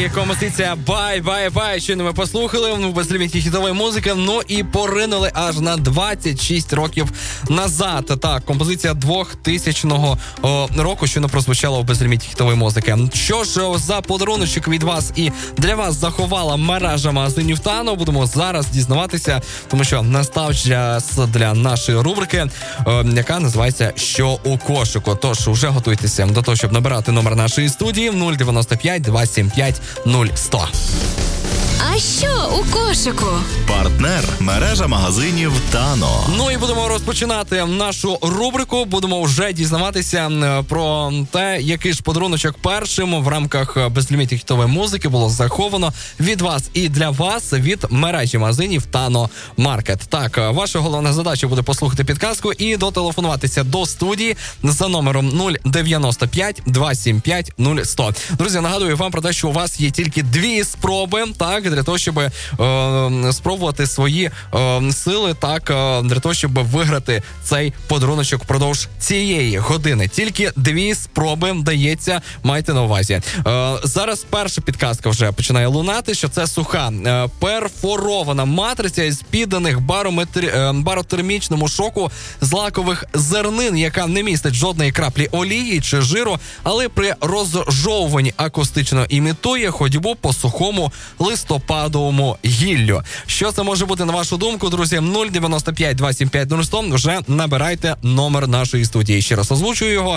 друзі, композиція «Bye, bye, bye». Щойно ми послухали в безлімітній хітової музики, ну і поринули аж на 26 років назад. Так, композиція 2000 року щойно прозвучала в безлімітній хітової музики. Що ж за подаруночок від вас і для вас заховала мережа магазинів Тано, будемо зараз дізнаватися, тому що настав час для нашої рубрики, яка називається «Що у кошику?». Тож, вже готуйтеся до того, щоб набирати номер нашої студії 095 275 0100. А що у кошику? Партнер – мережа магазинів Тано. Ну і будемо розпочинати нашу рубрику. Будемо вже дізнаватися про те, який ж подаруночок першим в рамках безлімітної хітової музики було заховано від вас і для вас від мережі магазинів Тано Маркет. Так, ваша головна задача буде послухати підказку і дотелефонуватися до студії за номером 095 275 0100. Друзі, нагадую вам про те, що у вас є тільки 2 спроби, так, для того, щоб спробувати свої сили, так, для того, щоб виграти цей подаруночок впродовж цієї години. Тільки 2 спроби дається, майте на увазі. Зараз перша підказка вже починає лунати, що це суха перфорована матриця із підданих баротермічному шоку злакових зернин, яка не містить жодної краплі олії чи жиру, але при розжовуванні акустично імітує ходьбу по сухому листопадовому гіллю. Що це може бути, на вашу думку, друзі? 095 275 0100. Вже набирайте номер нашої студії. Ще раз озвучую його: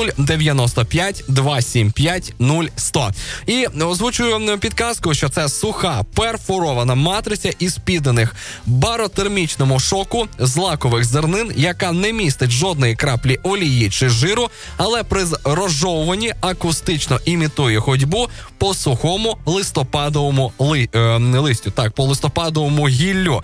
095 275 0100. І озвучую підказку, що це суха перфорована матриця із підданих баротермічному шоку злакових зернин, яка не містить жодної краплі олії чи жиру, але при розжовуванні акустично імітує ходьбу по сухому листопадовому листю. Так, по листопадовому гіллю.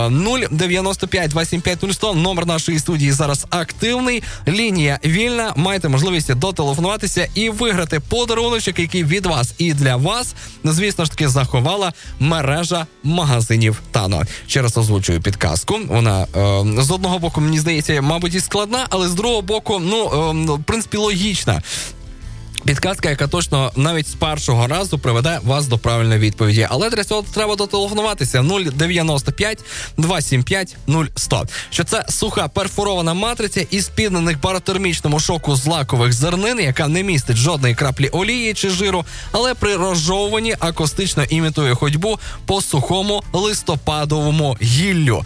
095 275 0100. Номер нашої студії зараз активний. Лінія вільна. Маєте можливість дотелефонуватися і виграти подаруночок, який від вас і для вас, звісно ж таки, заховала мережа магазинів Тано. Ще раз озвучую підказку. Вона з одного боку, мені здається, мабуть, і складна, але з другого боку, в принципі, логічна. Підказка, яка точно навіть з першого разу приведе вас до правильної відповіді. Але для цього треба дотелефонуватися 095 275 0100. Що це суха перфорована матриця із підданих баротермічному шоку злакових зернин, яка не містить жодної краплі олії чи жиру, але при розжовуванні акустично імітує ходьбу по сухому листопадовому гіллю.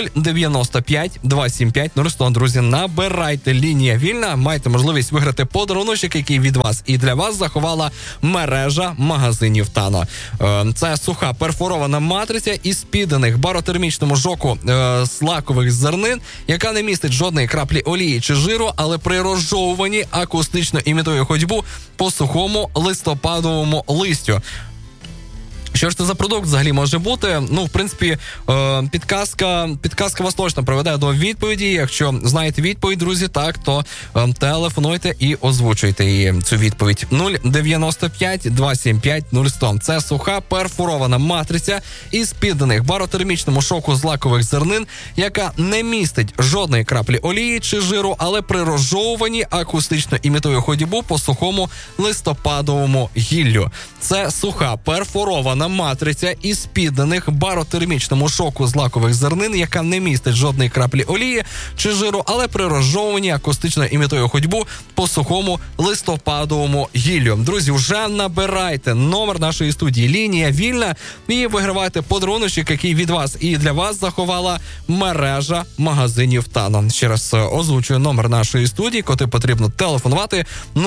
095 275 0100. Друзі, набирайте, лінія вільна. Маєте можливість виграти подарунок, який від вас і для вас заховала мережа магазинів Тано. Це суха перфорована матриця із підданих баротермічному шоку злакових зернин, яка не містить жодної краплі олії чи жиру, але при розжовуванні акустично імітує ходьбу по сухому листопадовому листю. Що ж це за продукт взагалі може бути? Ну, в принципі, підказка вас точно приведе до відповіді. Якщо знаєте відповідь, друзі, так, то телефонуйте і озвучуйте її, цю відповідь. 095 275 0100. Це суха перфорована матриця із підданих баротермічному шоку злакових зернин, яка не містить жодної краплі олії чи жиру, але при розжовуванні акустично імітує ходьбу по сухому листопадовому гіллю. Це суха перфорована матриця із підданих баротермічному шоку злакових зернин, яка не містить жодної краплі олії чи жиру, але при розжовуванні акустично імітує ходьбу по сухому листопадовому гіллю. Друзі, вже набирайте номер нашої студії, лінія вільна, і вигравайте подаруночок, який від вас і для вас заховала мережа магазинів Тано. Ще раз озвучую номер нашої студії, коли потрібно телефонувати: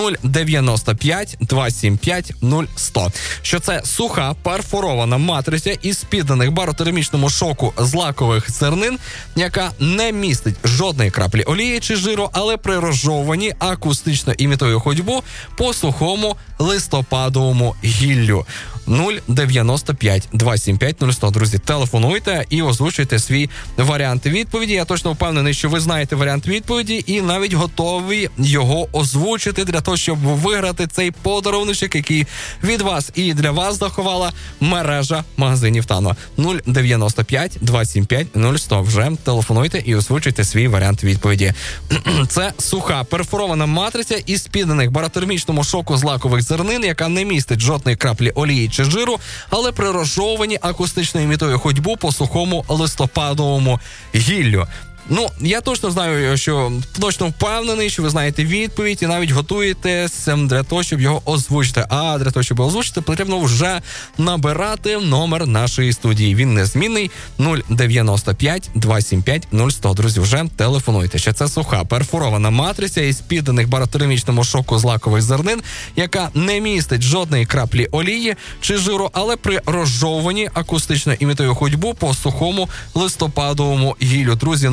095 275 0100. Що це суха перфорована матриця із підданих баротермічному шоку злакових зернин, яка не містить жодної краплі олії чи жиру, але при розжовуванні акустично імітує ходьбу по сухому листопадовому гіллю. 095 275 0100. Друзі, телефонуйте і озвучуйте свій варіант відповіді. Я точно впевнений, що ви знаєте варіант відповіді і навіть готові його озвучити для того, щоб виграти цей подарунок, який від вас і для вас заховала мережа магазинів Тано. 095 275 0100. Вже телефонуйте і озвучуйте свій варіант відповіді. Це суха перфорована матриця із підданих баротермічному шоку злакових зернин, яка не містить жодної краплі олії чи жиру, але при розжовуванні акустично імітує ходьбу по сухому листопадовому гіллю. Ну, я точно знаю, що точно впевнений, що ви знаєте відповідь і навіть готуєтесь для того, щоб його озвучити. А для того, щоб озвучити, потрібно вже набирати номер нашої студії. Він незмінний 095 275 0100. Друзі, вже телефонуйте. Ще це суха перфорована матриця із підданих баротермічному шоку злакових зернин, яка не містить жодної краплі олії чи жиру, але при розжовуванні акустично імітує ходьбу по сухому листопадовому гіллю. Друзі,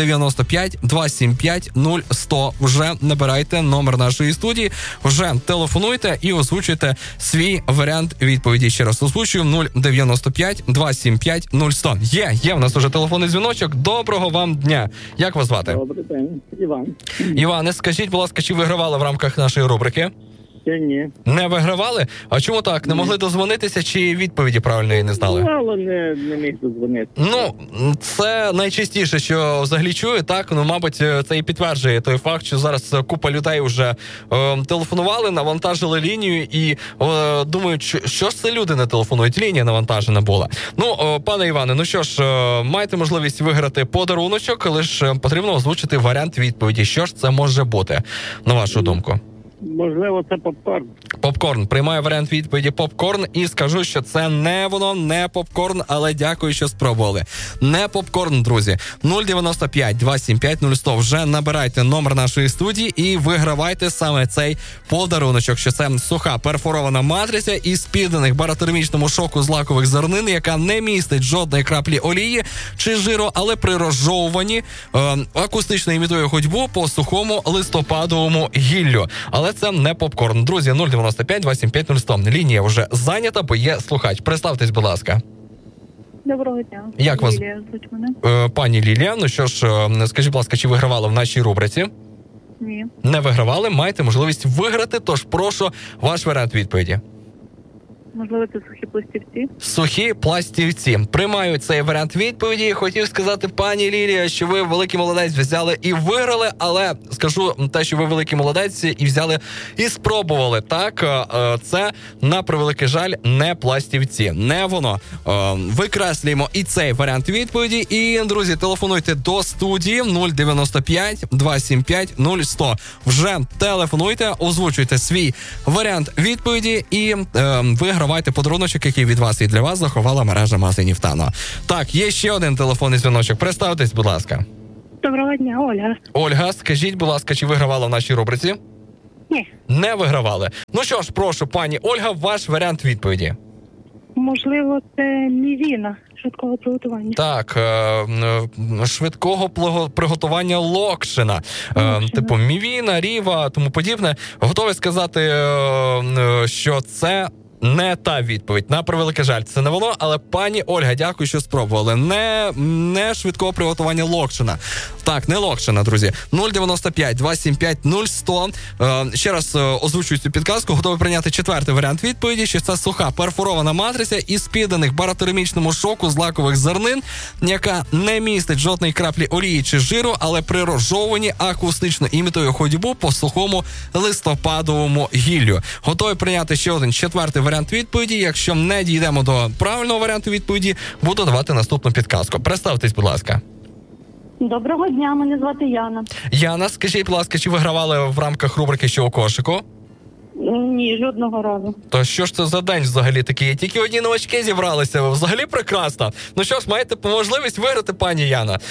095 275 0100. Вже набирайте номер нашої студії, вже телефонуйте і озвучуйте свій варіант відповіді. Ще раз озвучую 095 275 0100. Є в нас уже телефонний дзвіночок. Доброго вам дня. Як вас звати? Добрий день, Іван. Іване, скажіть, будь ласка, чи вигравали в рамках нашої рубрики? Ні. Не вигравали? А чому так? Не могли дозвонитися чи відповіді правильної не знали? Але не міг дозвонити. Ну, це найчастіше, що взагалі чую, так? Ну, мабуть, це і підтверджує той факт, що зараз купа людей вже телефонували, навантажили лінію і думають, що ж це люди не телефонують? Лінія навантажена була. Ну, пане Іване, ну що ж, маєте можливість виграти подаруночок, лише потрібно озвучити варіант відповіді. Що ж це може бути, на вашу думку? Можливо, це попкорн. Попкорн. Приймаю варіант відповіді попкорн і скажу, що це не воно, не попкорн, але дякую, що спробували. Не попкорн, друзі. 095 275 0100. Вже набирайте номер нашої студії і вигравайте саме цей подаруночок, що це суха перфорована матриця із підданих баротермічному шоку злакових зернин, яка не містить жодної краплі олії чи жиру, але при розжовуванні акустично імітує ходьбу по сухому листопадовому гіллю. Але це не попкорн. Друзі, 095 275 0100. Лінія вже зайнята, бо є слухач. Представтесь, будь ласка. Доброго дня. Як вас? Лілія звуть мене. Пані Лілія, ну що ж, скажіть, будь ласка, чи вигравали в нашій рубриці? Ні. Не вигравали, маєте можливість виграти, тож прошу ваш варіант відповіді. Можливо, це сухі пластівці? Сухі пластівці. Приймаю цей варіант відповіді. Хотів сказати, пані Лілія, що ви великий молодець взяли і виграли, але скажу те, що ви великий молодець і взяли і спробували. Так, це, на превеликий жаль, не пластівці. Не воно. Викреслюємо і цей варіант відповіді. І, друзі, телефонуйте до студії 095 275 0100. Вже телефонуйте, озвучуйте свій варіант відповіді і вигравайте подаруночок, який від вас і для вас заховала мережа магазинів Тано. Так, є ще один телефонний дзвіночок. Представтесь, будь ласка. Доброго дня, Ольга. Ольга, скажіть, будь ласка, чи вигравала в нашій рубриці? Ні. Не вигравали. Ну що ж, прошу, пані Ольга, ваш варіант відповіді. Можливо, це мівіна швидкого приготування. Так, швидкого приготування локшина. Типу мівіна, ріва, тому подібне. Готовий сказати, що це не та відповідь. На превеликий жаль, це не воно, але пані Ольга, дякую, що спробували. Не швидкого приготування локшина. Так, не локшина, друзі. 095 275 0100. Ще раз озвучую цю підказку. Готовий прийняти четвертий варіант відповіді, що це суха перфорована матриця із підданих баротермічному шоку злакових зернин, яка не містить жодної краплі олії чи жиру, але при розжовуванні акустично імітує ходьбу по сухому листопадовому гіллю. Готовий прийняти ще один четвертий варіант відповіді. Якщо не дійдемо до правильного варіанту відповіді, буду давати наступну підказку. Представтесь, будь ласка. Доброго дня, мене звати Яна. Яна, скажіть, будь ласка, чи вигравали в рамках рубрики «Що у кошику»? Ні, жодного разу. То що ж це за день взагалі такий? Тільки одні новачки зібралися. Взагалі прекрасно. Ну що ж, маєте можливість виграти, пані Яна.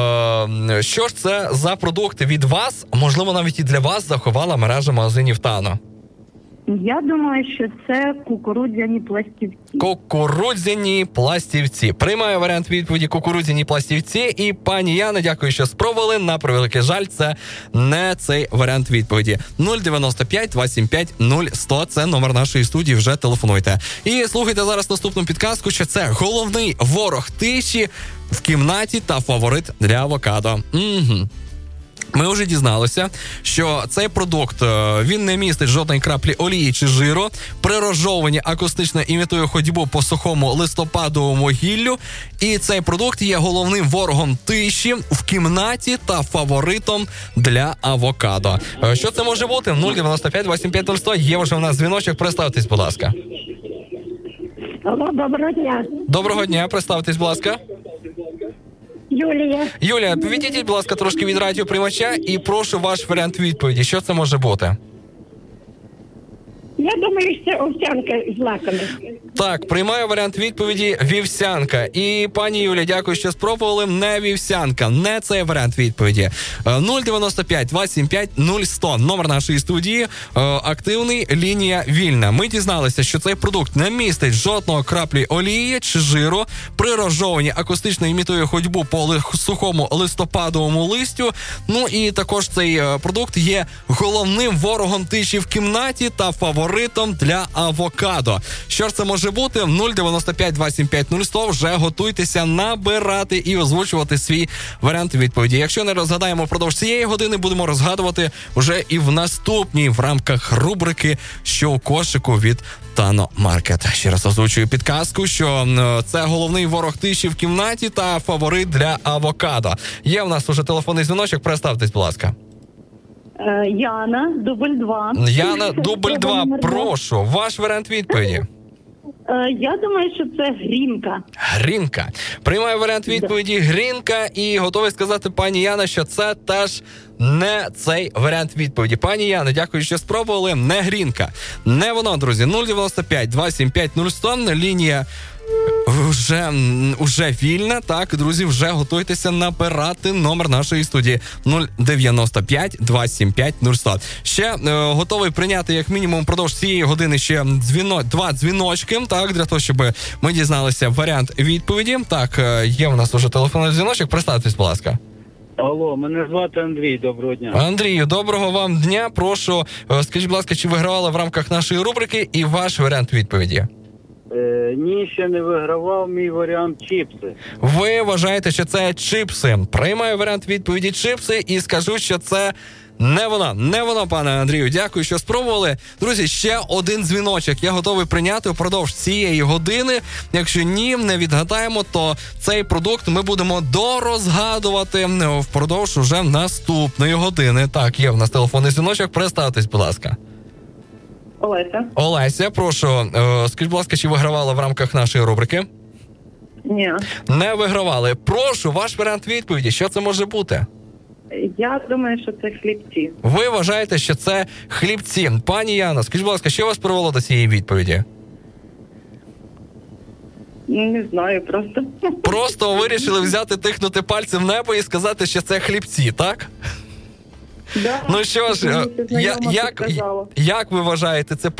Що ж це за продукти від вас, можливо, навіть і для вас заховала мережа магазинів Тано? Я думаю, що це кукурудзяні пластівці. Кукурудзяні пластівці. Приймаю варіант відповіді кукурудзяні пластівці. І пані Яна, дякую, що спробували. На превеликий жаль, це не цей варіант відповіді. 095 275 0100. Це номер нашої студії. Вже телефонуйте. І слухайте зараз наступну підказку, що це головний ворог тиші в кімнаті та фаворит для авокадо. Угу. Ми вже дізналися, що цей продукт, він не містить жодної краплі олії чи жиру, при розжовуванні акустично імітує ходьбу по сухому листопадовому гіллю, і цей продукт є головним ворогом тиші в кімнаті та фаворитом для авокадо. Що це може бути? 095 275 0100. Є вже у нас дзвіночок. Представтесь, будь ласка. Алло, доброго дня. Доброго дня, представтесь, будь ласка. Юлія. Юлія, відійдіть, будь ласка, трошки від радіоприймача і прошу ваш варіант відповіді. Що це може бути? Я думаю, що це овсянка з лаками. Так, приймаю варіант відповіді вівсянка. І, пані Юлія, дякую, що спробували. Не вівсянка, не цей варіант відповіді. 095 275 0100. Номер нашої студії активний, лінія вільна. Ми дізналися, що цей продукт не містить жодного краплі олії чи жиру. При розжовуванні акустично імітує ходьбу по сухому листопадовому листю. Ну і також цей продукт є головним ворогом тиші в кімнаті та фаворитом для авокадо. Що ж це може бути? 095 275 0100. Вже готуйтеся набирати і озвучувати свій варіант відповіді. Якщо не розгадаємо впродовж цієї години, будемо розгадувати вже і в наступній в рамках рубрики «Що у кошику» від Тано Маркет. Ще раз озвучую підказку, що це головний ворог тиші в кімнаті та фаворит для авокадо. Є в нас уже телефонний дзвіночок. Представтесь, будь ласка. Яна, дубль 2. Яна, дубль 2, прошу. Ваш варіант відповіді. Я думаю, що це грінка. Грінка. Приймаю варіант відповіді грінка і готовий сказати, пані Яна, що це теж не цей варіант відповіді. Пані Яна, дякую, що спробували. Не грінка. Не воно, друзі. 095 275 0100. Лінія вже вільна. Так, друзі, вже готуйтеся набирати номер нашої студії 095 275 0100. Ще готовий прийняти як мінімум впродовж цієї години ще два дзвіночки, так, для того, щоб ми дізналися варіант відповіді. Так, є у нас уже телефонний дзвіночок. Представтесь, будь ласка. Алло, мене звати Андрій, доброго дня. Андрію, доброго вам дня. Прошу, скажіть, будь ласка, чи вигравали в рамках нашої рубрики і ваш варіант відповіді? Ні, ще не вигравав, мій варіант чіпси. Ви вважаєте, що це чипси. Приймаю варіант відповіді чипси і скажу, що це не воно, пане Андрію. Дякую, що спробували. Друзі, ще один дзвіночок я готовий прийняти впродовж цієї години. Якщо ні, не відгадаємо, то цей продукт ми будемо дорозгадувати впродовж уже наступної години. Так, є в нас телефонний дзвіночок. Представтесь, будь ласка. Олеся. Олеся, прошу, скажіть, будь ласка, чи вигравали в рамках нашої рубрики? Ні. Не вигравали. Прошу, ваш варіант відповіді. Що це може бути? Я думаю, що це хлібці. Ви вважаєте, що це хлібці. Пані Яна, скажіть, будь ласка, що вас привело до цієї відповіді? Не знаю, просто. Просто вирішили взяти, тихнути пальцем в небо і сказати, що це хлібці, так? Да. Ну що ж, як ви вважаєте, це